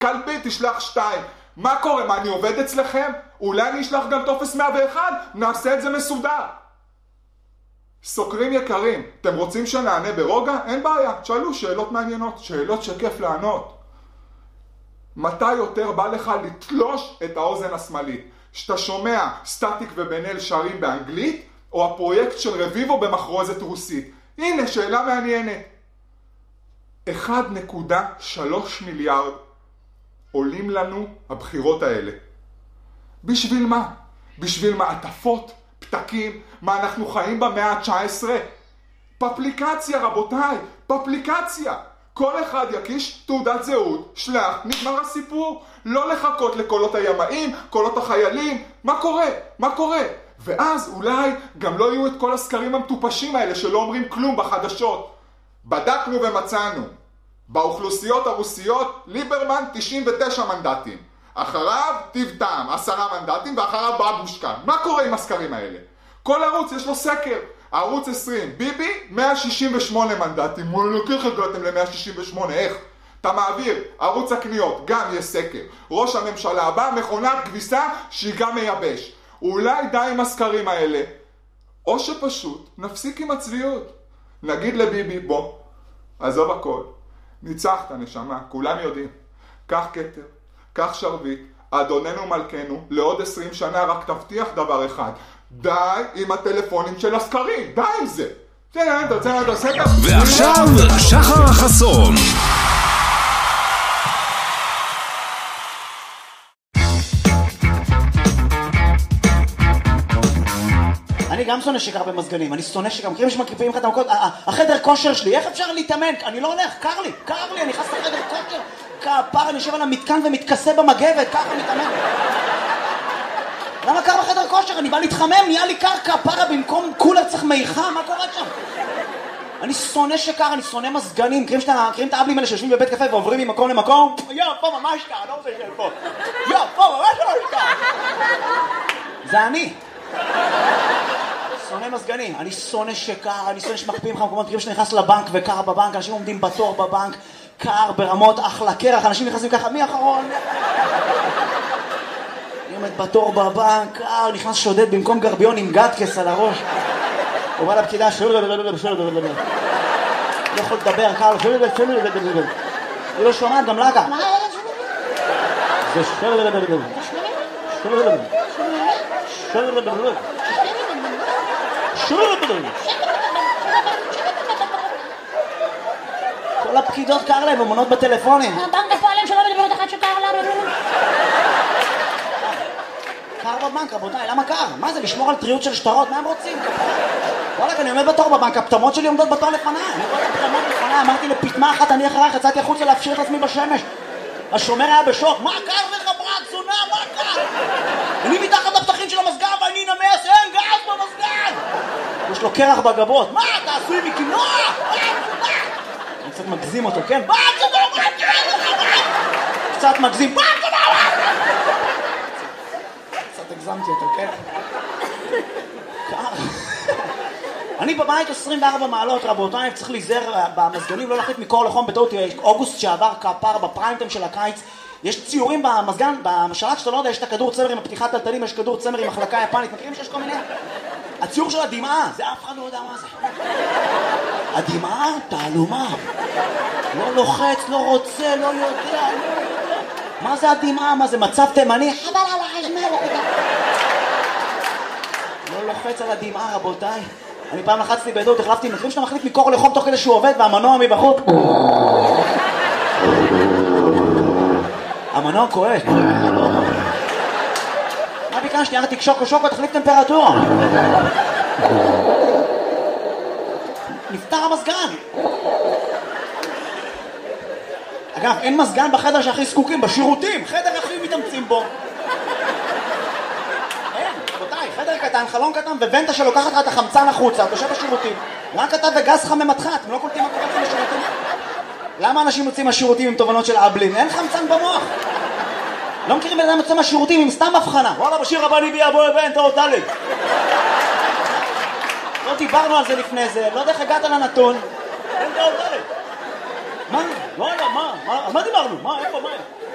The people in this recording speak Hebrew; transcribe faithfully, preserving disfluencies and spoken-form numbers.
כלבי תשלח שתיים. מה קורה? מה, אני עובד אצלכם? אולי אני אשלח גם טופס מאה ואחת? נעשה את זה מסודר. סוקרים יקרים, אתם רוצים שנענה ברוגע? אין בעיה, תשאלו שאלות מעניינות, שאלות שכיף לענות. מתי יותר בא לך לתלוש את האוזן השמאלית? שאתה שומע סטטיק ובן אל שרים באנגלית, או הפרויקט של רביבו במחרוזת רוסית? הנה, שאלה מעניינת. אחד נקודה שלוש מיליארד עולים לנו הבחירות האלה. בשביל מה? בשביל מעטפות, פתקים, מה אנחנו חיים במאה ה-תשע עשרה? פפליקציה רבותיי, פפליקציה. כל אחד יקיש תעודת זהות, שלח, נגמר הסיפור. לא לחכות לקולות הימאים, קולות החיילים. מה קורה? מה קורה? ואז אולי גם לא יהיו את כל הסקרים המטופשים האלה שלא אומרים כלום בחדשות. בדקנו ומצאנו. באוכלוסיות הרוסיות ליברמן תשעים ותשע מנדטים. אחריו טיב-טעם עשרה מנדטים ואחריו בבושקה. מה קורה עם הסקרים האלה? כל ערוץ יש לו סקר. ערוץ עשרים, ביבי מאה שישים ושמונה מנדטים. וואלה, איך הגעתם ל-מאה שישים ושמונה? איך? אתה מעביר, ערוץ הקניות, גם יש סקר. ראש הממשלה הבא, מכונת כביסה שהיא גם מייבש. אולי די עם הסקרים האלה, או שפשוט נפסיק עם הצביעות. נגיד לביבי, בוא, עזוב הכל. ניצחת נשמה, כולם יודעים. קח כתר, קח שרביט, אדוננו מלכנו, לעוד עשרים שנה רק תבטיח דבר אחד. די עם הטלפונים של הסקרים, די עם זה. ועכשיו שחר חסון. אני גם שונא שגר במסגנים, אני שונא שגם מכירים שמקיפים לך את המקות, החדר כושר שלי, איך אפשר להתאמן? אני לא הולך, קר לי, קר לי, אני נכנס לחדר כושר, כפר, אני יושב על המתקן ומתכסה במגבת, ככה מתאמן. למה קר בחדר כושר? אני בא להתחמם, נהיה לי קר כפרה, במקום קולר צריך מיכה, מה קורה שם? אני שונא שקר, אני שונא מסגנים, מכירים את האבלים האלה שיושבים בבית קפה ועוברים ממקום למקום? יו, פה ממש קר, לא רוצה לשאול פה. יו, פה ממש ממש קר. זה אני. שונא מסגנים, אני שונא שקר, אני שונא שמקפיאים לך מקומות, מכירים שאתה נכנס לבנק וקר בבנק, אנשים עומדים בתור בבנק, קר ברמות אחלה קרח, אנשים נכנסים ככה, מי אחרון? אני עומד בתור בבנק, קר, נכנס שודד במקום גרביון עם גדקס על הראש. הוא בא לפקידה, לא יכול לדבר, קר, היא לא שומעת גם לגה. זה כל הפקידות קר להם, ומונות בטלפונים. הבנק הפועלים שלא מדברת אחת שקר לה. קר בבנק, רבותיי, למה קר? מה זה, לשמור על טריות של שטרות? מה הם רוצים? וואלק, אני עומד בתור בבנק, הפטמות שלי עומדות בתור לפניי. אני רואה את הפטמות לפניי, אמרתי לפטמה אחת, אני אחרייך, יצאתי החוצה להפשיר את עצמי בשמש. השומר היה בשוק, מה קר לך ברק, זונה, מה קר? אני מתחת לפתחים של המסגן ואני נמס, אין גז במסגן! יש לו קרח בגבות, מה, אתה עשוי מקינוע? אני קצת מגזים אותו, כן? מה, קינוע, מה קר לך ברק? קצת מגזים, מה קינוע? קצת הגזמתי אותו, כן? קר. אני בבית עשרים וארבע מעלות, רבותיי, צריך להיזהר במסגנים, לא להחליט מקור לחום בטעות. אוגוסט שעבר כפר בפריימטיים של הקיץ, יש ציורים במסגן, במשלט שאתה לא יודע, יש את הכדור צמר עם הפתיחת טלטלים, יש כדור צמר עם מחלקה יפנית, מכירים שיש כל מיני? הציור של הדמעה, זה אף אחד לא יודע מה זה. הדמעה, תעלומה. לא לוחץ, לא רוצה, לא יודע. מה זה הדמעה? מה זה מצב תימני? חבל על החשמל. לא לוחץ על הדמעה, רבותיי. אני פעם לחצתי בעדות, החלפתי, מכירים שאתה מחליט מקור לחום תוך כדי שהוא עובד והמנוע מבחוץ. המנוע כואב. מה ביקשתי? אמרתי שוקו שוקו, תחליף טמפרטורה. נפטר המסגן. אגב, אין מסגן בחדר שהכי זקוקים, בשירותים, חדר הכי מתאמצים בו. אין, רבותיי, חדר קטן, חלון קטן, וונטה שלוקחת לך את החמצן החוצה, אתה יושב בשירותים. רק אתה וגז חממתך, אתם לא קולטים מה קורה לכם בשירותים? למה אנשים יוצאים מהשירותים עם תובנות של אבלין? אין חמצן במוח. לא מכירים בן אדם יוצא מהשירותים עם סתם הבחנה. וואלה, בשיר הבא אני ביה בוא הבן, תאות דלג. לא דיברנו על זה לפני זה, לא יודע איך הגעת לנתון. אין תאות דלג. מה? וואלה, מה? מה? מה דיברנו? מה? איפה? מה?